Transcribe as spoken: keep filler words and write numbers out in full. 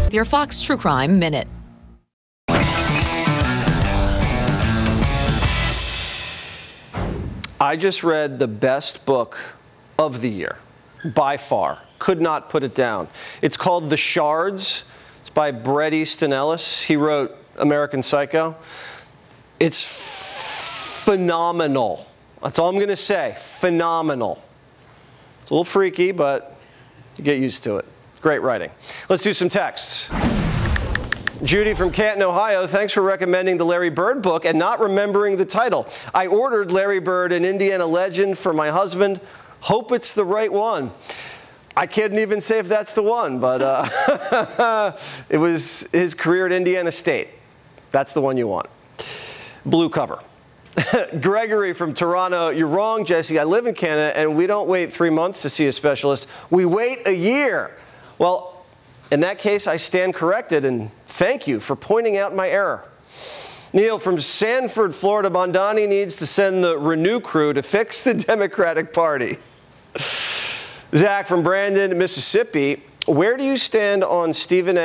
with your Fox True Crime Minute. I just read the best book of the year, by far. Could not put it down. It's called The Shards. It's by Bret Easton Ellis. He wrote American Psycho. It's phenomenal. That's all I'm going to say. Phenomenal. It's a little freaky, but you get used to it. Great writing. Let's do some texts. Judy from Canton, Ohio, thanks for recommending the Larry Bird book and not remembering the title. I ordered Larry Bird, an Indiana legend, for my husband. Hope it's the right one. I can't even say if that's the one, but uh, it was his career at Indiana State. That's the one you want. Blue cover. Gregory from Toronto, you're wrong, Jesse. I live in Canada, and we don't wait three months to see a specialist. We wait a year. Well, in that case, I stand corrected, and thank you for pointing out my error. Neil from Sanford, Florida, Bondani needs to send the Renew crew to fix the Democratic Party. Zach from Brandon, Mississippi, where do you stand on Stephen A.